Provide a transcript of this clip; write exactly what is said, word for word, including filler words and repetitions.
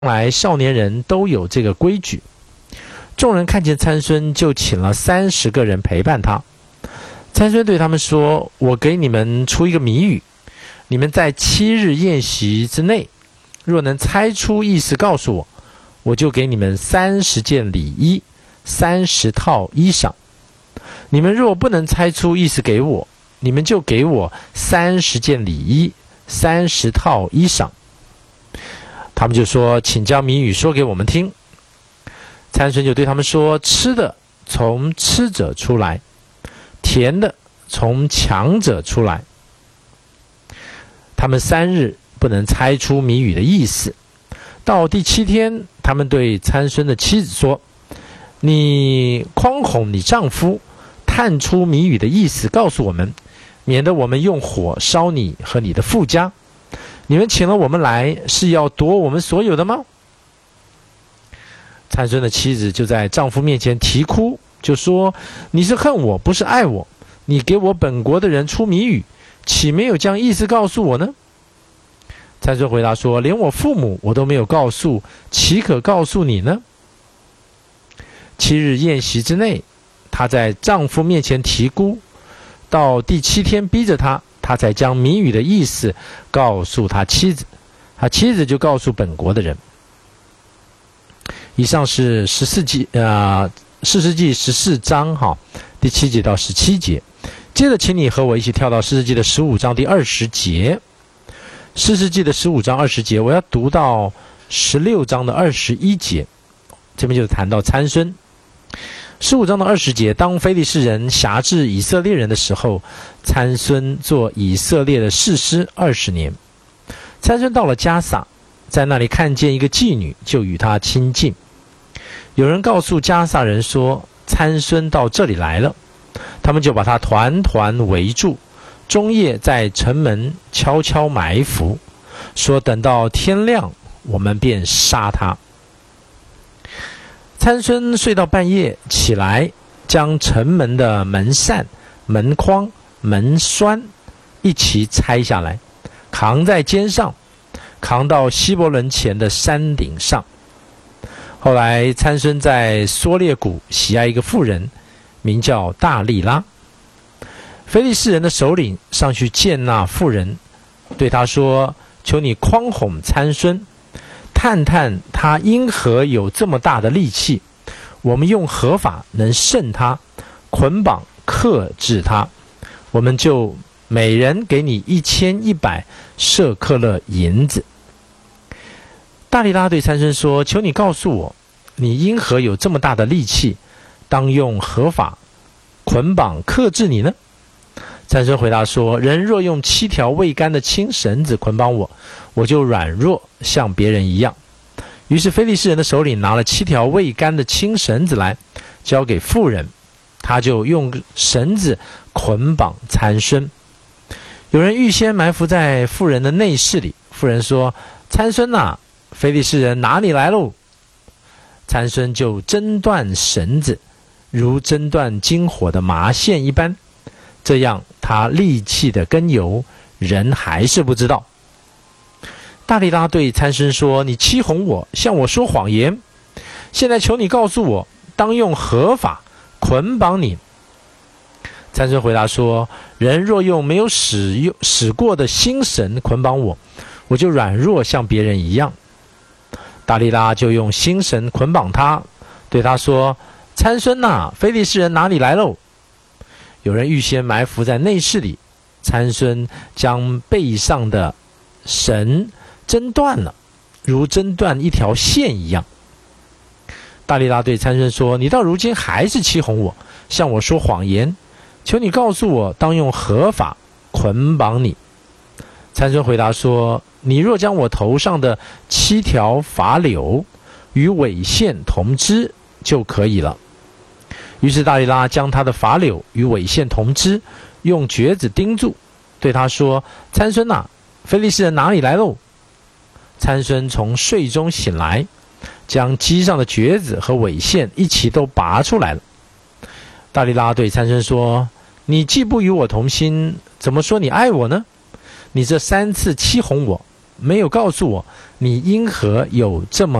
来少年人都有这个规矩。众人看见参孙，就请了三十个人陪伴他。参孙对他们说：我给你们出一个谜语，你们在七日宴席之内，若能猜出意思告诉我，我就给你们三十件礼衣，三十套衣裳。你们若不能猜出意思给我，你们就给我三十件礼衣，三十套衣裳。他们就说：请将谜语说给我们听。参孙就对他们说：吃的从吃者出来，甜的从强者出来。他们三日不能猜出谜语的意思。到第七天，他们对参孙的妻子说：你诓哄你丈夫，探出谜语的意思告诉我们，免得我们用火烧你和你的父家。你们请了我们来，是要夺我们所有的吗？参孙的妻子就在丈夫面前啼哭，就说：你是恨我，不是爱我。你给我本国的人出谜语，岂没有将意思告诉我呢？参孙回答说：连我父母我都没有告诉，岂可告诉你呢？七日宴席之内，她在丈夫面前啼哭，到第七天逼着她，她才将谜语的意思告诉她妻子，她妻子就告诉本国的人。以上是十四纪啊，士师记十四章哈，第七节到十七节。接着，请你和我一起跳到士师记的十五章第二十节。士师记的十五章二十节，我要读到十六章的二十一节。这边就谈到参孙。十五章的二十节，当非利士人辖制以色列人的时候，参孙做以色列的士师二十年。参孙到了迦撒，在那里看见一个妓女，就与她亲近。有人告诉迦撒人说：参孙到这里来了。他们就把他团团围住，终夜在城门悄悄埋伏，说等到天亮，我们便杀他。参孙睡到半夜，起来将城门的门扇、门框、门栓一齐拆下来，扛在肩上，扛到希伯伦前的山顶上。后来参孙在梭列谷喜爱一个妇人，名叫大利拉。非利士人的首领上去见那妇人，对他说：求你诓哄参孙，探探他因何有这么大的力气，我们用何法能胜他，捆绑克制他，我们就每人给你一千一百舍克勒银子。大利拉对参孙说：求你告诉我，你因何有这么大的力气，当用何法捆绑克制你呢？参孙回答说：人若用七条未干的青绳子捆绑我，我就软弱像别人一样。于是非利士人的首领拿了七条未干的青绳子来，交给妇人，他就用绳子捆绑参孙。有人预先埋伏在妇人的内室里，妇人说：参孙啊，非利士人拿你来喽。参孙就挣断绳子，如挣断金火的麻线一般，这样他力气的根由，人还是不知道。大利拉对参孙说：你欺哄我，向我说谎言，现在求你告诉我，当用何法捆绑你？参孙回答说：人若用没有使用使过的新绳捆绑我，我就软弱像别人一样。大利拉就用新绳捆绑他，对他说：参孙啊，非利士人哪里来喽？有人预先埋伏在内室里，参孙将背上的绳挣断了，如挣断一条线一样。大利拉对参孙说：你到如今还是欺哄我，向我说谎言，求你告诉我，当用何法捆绑你？参孙回答说：你若将我头上的七条发绺与尾线同织就可以了。于是大利拉将他的发绺与尾线同织，用橛子钉住，对他说：参孙啊，非利士人哪里来喽？参孙从睡中醒来，将机上的橛子和尾线一起都拔出来了。大利拉对参孙说：你既不与我同心，怎么说你爱我呢？你这三次欺哄我， 没有告诉我你因何有这么